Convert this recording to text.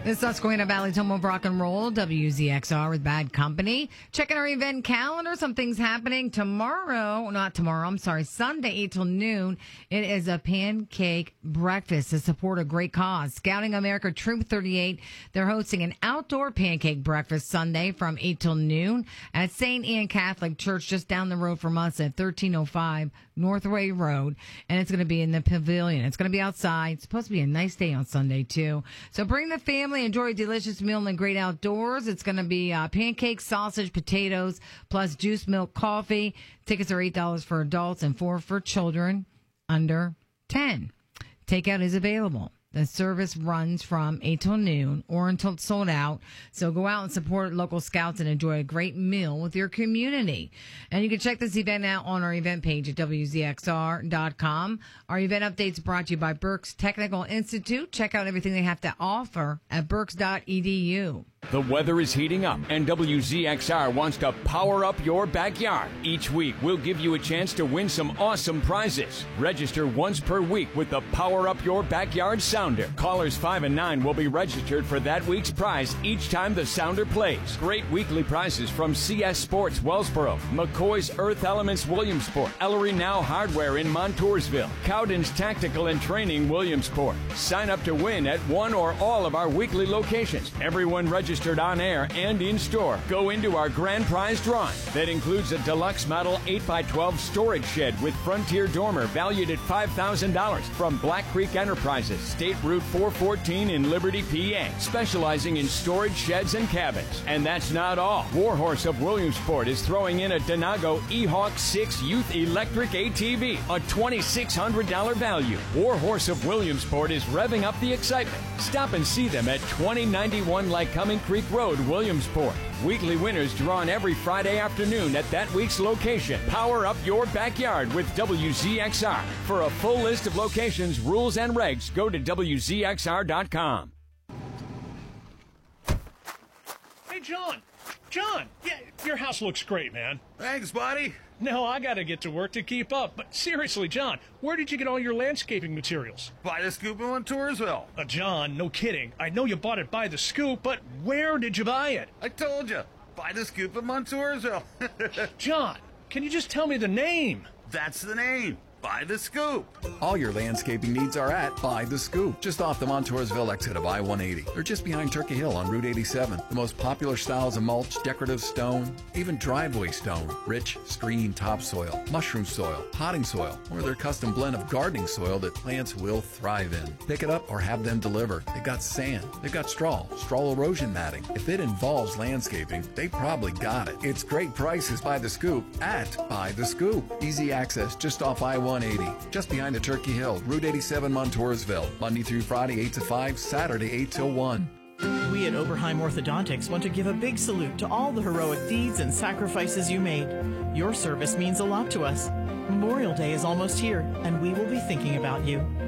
The Susquehanna Valley's home of rock and roll, WZXR with Bad Company. Checking our event calendar. Some things happening Sunday, 8 till noon. It is a pancake breakfast to support a great cause. Scouting America Troop 38. They're hosting an outdoor pancake breakfast Sunday from 8 till noon at St. Anne Catholic Church just down the road from us at 1305 Northway Road. And it's going to be in the pavilion. It's going to be outside. It's supposed to be a nice day on Sunday, too. So bring the family. Enjoy a delicious meal in the great outdoors. It's going to be pancakes, sausage, potatoes, plus juice, milk, coffee. Tickets are $8 for adults and $4 for children under 10. Takeout is available. The service runs from 8 till noon or until it's sold out. So go out and support local scouts and enjoy a great meal with your community. And you can check this event out on our event page at WZXR.com. Our event updates brought to you by Berks Technical Institute. Check out everything they have to offer at berks.edu. The weather is heating up, and WZXR wants to power up your backyard. Each week, we'll give you a chance to win some awesome prizes. Register once per week with the Power Up Your Backyard Sounder. Callers 5 and 9 will be registered for that week's prize each time the sounder plays. Great weekly prizes from CS Sports Wellsboro, McCoy's Earth Elements Williamsport, Ellery Now Hardware in Montoursville, Cowden's Tactical and Training Williamsport. Sign up to win at one or all of our weekly locations. Everyone registered on air and in store. Go into our grand prize drawing that includes a deluxe model 8x12 storage shed with Frontier dormer valued at $5,000 from Black Creek Enterprises, State Route 414 in Liberty, PA, specializing in storage sheds and cabins. And that's not all. Warhorse of Williamsport is throwing in a Denago E-Hawk 6 Youth Electric ATV, a $2,600 value. Warhorse of Williamsport is revving up the excitement. Stop and see them at 2091 Lycoming Creek Road, Williamsport. Weekly winners drawn every Friday afternoon at that week's location. Power up your backyard with WZXR. For a full list of locations, rules, and regs, go to WZXR.com. Hey, John! John! Yeah, your house looks great, man. Thanks, buddy. No, I gotta get to work to keep up. But seriously, John, where did you get all your landscaping materials? By the Scoop in Montoursville. John, no kidding. I know you bought it by the Scoop, but where did you buy it? I told you. By the Scoop in Montoursville. John, can you just tell me the name? That's the name. By the Scoop. All your landscaping needs are at By the Scoop, just off the Montoursville exit of I-180. They're just behind Turkey Hill on Route 87. The most popular styles of mulch, decorative stone, even driveway stone, rich, screening topsoil, mushroom soil, potting soil, or their custom blend of gardening soil that plants will thrive in. Pick it up or have them deliver. They've got sand. They've got straw erosion matting. If it involves landscaping, they probably got it. It's great prices by the Scoop at By the Scoop. Easy access just off I-180, just behind the Turkey Hill, Route 87, Montoursville. Monday through Friday, 8 to 5, Saturday, 8 till 1. We at Oberheim Orthodontics want to give a big salute to all the heroic deeds and sacrifices you made. Your service means a lot to us. Memorial Day is almost here, and we will be thinking about you.